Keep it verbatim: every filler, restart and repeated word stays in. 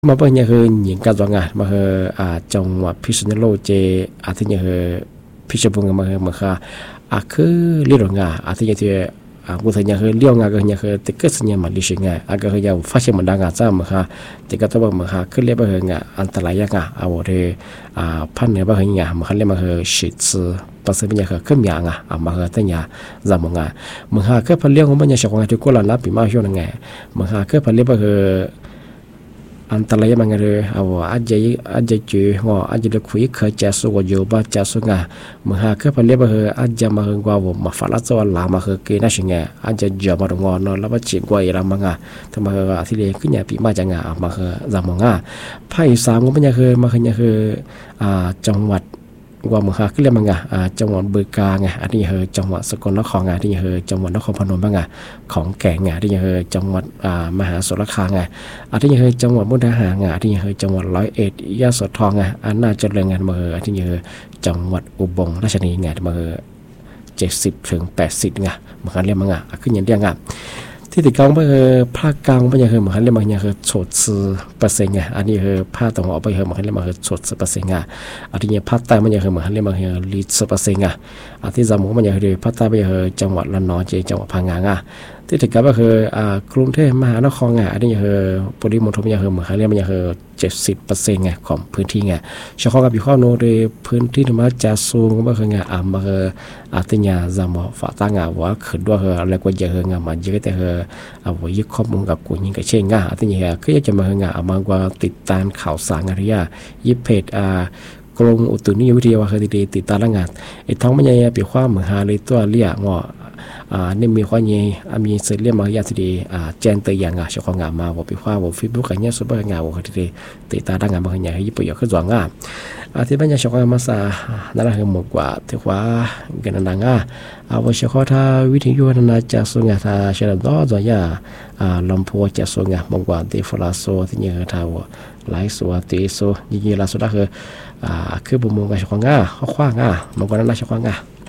มาเป็นยังคือหญิงการจังงานมาคืออ่าจังหวัดพิษณุโลกเจอาทิตย์ยังคือพิชบุงมาคือมาค่ะอ่ะคือเลี้ยงงาอาทิตย์ยังที่อ่าบุตรยังคือเลี้ยงงาก็ยังคือติดก็สัญญามาลิชิงงาอ่ะก็คือยาวฟ้าเชื่อมันดังงาจ้ามาค่ะติดก็ต้องมาค่ะคือเลี้ยงมาคืองาอันตรายยังงาเอาเรื่องอ่าพันเนี่ยมาคืองามาค่ะเลี้ยงมาคือฉีดซื้อภาษาเป็นยังคือขึ้นยางอ่ะอ่ะมาคือตั้งยาจำมงามาค่ะคือพันเลี้ยงของมันยังชอบงาที่กุหลาบปีมาช่วงนั้นไงมาค่ะคือพันเลี้ยงมาคืออันตรายมันก็เลยเอาอาจจะอาจจะจืดว่าอาจจะเลือกคุยเคยจะสู้กับโยบะจะสู้งาเมื่อหากเขาเรียกว่าเอออาจจะมาเฮงกว่าผมมาฟังแล้วจะว่าลามาเฮงกินน่าชิงไงอาจจะเจอมาตรงงอนแล้วมาจีบกว่าอีรามังอ่ะทำไมก็ที่เรียกขึ้นเนี่ยปีมาจังงามาเฮงจำมังอ่ะภาคอีสานก็เป็นยังคือมาเฮงยังคืออ่าจังหวัดว่าเมืองฮาขึ้นเรียกมังอ่ะอ่าจังหวัดบึงกาฬไงอันนี้คือจังหวัดสกลนครไงที่นี่คือจังหวัดนครพนมบ้างไงของแก่งไงที่นี่คือจังหวัดอ่ามหาสารคามไงอันที่นี่คือจังหวัดมุกดาหารไงที่นี่คือจังหวัดร้อยเอ็ดยโสธรไงอันน่าจะเรื่องงานมาเฮออันที่นี่คือจังหวัดอุบลราชธานีไงมาเฮอเจ็ดสิบถึงแปดสิบไงเมืองฮาเรียกมังอ่ะขึ้นอย่างเดียวไงที่ติดกลางไปคือภาคกลางไปยังคือเหมือนเรียกมันยังคือโฉดซื้อเปอร์เซ็นต์ไงอันนี้คือภาคตะวันออกไปคือเหมือนเรียกมันคือโฉดซื้อเปอร์เซ็นต์ไงอันนี้ภาคใต้มันยังคือเหมือนเรียกมันคือลีดซื้อเปอร์เซ็นต์ไงอันที่จำมันยังคือภาคใต้ไปยังคือจังหวัดระนองเจจังหวัดพังงาไงที่ติดกันก็คืออ่ากรุงเทพมหานครไงอันนี้คือปริมณฑลยังคือเหมือนเรียกมันยังคือเจ็ดสิบเปอร์เซ็นต์ไงของพื้นที่ไงเฉพาะกับอยู่ข้างโน้นเลยพื้นที่ที่มาจะสูงก็คือไงอ่ามาคืออาทิตย์เนี่ยจำว่าฝาตั้งไงว่าขึ้นด้วยคืออะไรก็เยอะไงมันเยอะแต่คือเอาไว้ยึดข้อมูลกับกูยิงกับเช่นง่าที่นี่ก็อยากจะมาเงามาว่าติดตามข่าวสารอะไรอย่างยิบเพจอ่ากรมอุตุนิยมวิทยาเคยติดตามงานไอ้ท้องมันยังเปรียบความเหมือนหาเลยตัวเลี้ยงว่าอ่านี่มีความยังมีเสรีมาอย่างที่ดีอ่าแจ้งเตือนอย่างอ่ะเฉพาะงานมาว่าเป็นความว่าเฟซบุ๊กอะไรเงี้ยสุดยอดงานว่าที่ดีติดตามงานบางอย่างให้ญี่ปุ่นอยากขึ้นสว่างงานอาที่บ้านยังเฉพาะมาซานั่นแหละคือหมดกว่าที่ว่าเกินดังอ่ะเอาไว้เฉพาะถ้าวิทยุนั้นจะส่งงานถ้าเชื่อต่อจะอย่าอ่าลำพัวจะส่งงานบางกว่าที่ฟลาโซที่ยังถ้าว่าไลฟ์ส่วนตีโซยี่ยี่ลาสุดก็คืออ่าคือบุมงกับเฉพาะงานข้อขว้างอ่ะบางกว่านั้นเฉพาะงาน